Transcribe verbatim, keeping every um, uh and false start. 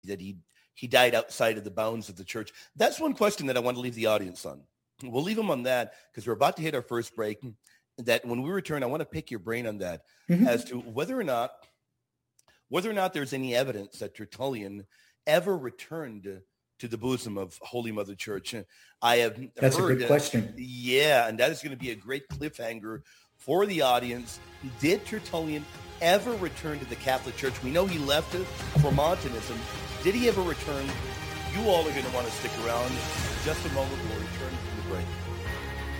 that he he died outside of the bounds of the church. That's one question that I want to leave the audience on. We'll leave them on that because we're about to hit our first break. That when we return, I want to pick your brain on that mm-hmm. as to whether or not whether or not there's any evidence that Tertullian ever returned to the bosom of Holy Mother Church. I have That's heard, a good question. Uh, yeah, and that is going to be a great cliffhanger for the audience. Did Tertullian ever return to the Catholic Church? We know he left it for Montanism. Did he ever return? You all are going to want to stick around. In just a moment, we'll return from the break.